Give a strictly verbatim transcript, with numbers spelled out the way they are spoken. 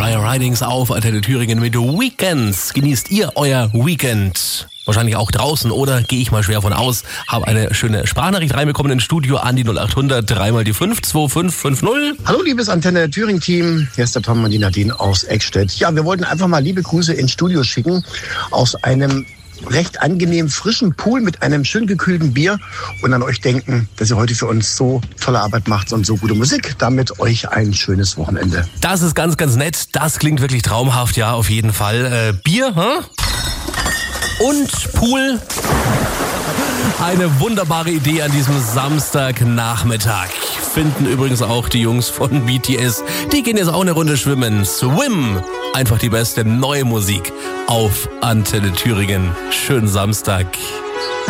Briar Ridings auf Antenne Thüringen mit Weekends. Genießt ihr euer Weekend? Wahrscheinlich auch draußen, oder? Gehe ich mal schwer von aus. Habe eine schöne Sprachnachricht reinbekommen ins Studio an die null acht hundert drei mal die fünf zwei fünf fünf null. Hallo liebes Antenne Thüringen Team, hier ist der Tom und die Nadine aus Eckstedt. Ja, wir wollten einfach mal liebe Grüße ins Studio schicken aus einem recht angenehm frischen Pool mit einem schön gekühlten Bier und an euch denken, dass ihr heute für uns so tolle Arbeit macht und so gute Musik. Damit euch ein schönes Wochenende. Das ist ganz, ganz nett. Das klingt wirklich traumhaft, ja, auf jeden Fall. Äh, Bier, hä? Und Pool. Eine wunderbare Idee an diesem Samstagnachmittag. Finden übrigens auch die Jungs von B T S. Die gehen jetzt auch eine Runde schwimmen. Swim. Einfach die beste neue Musik auf Antenne Thüringen. Schönen Samstag.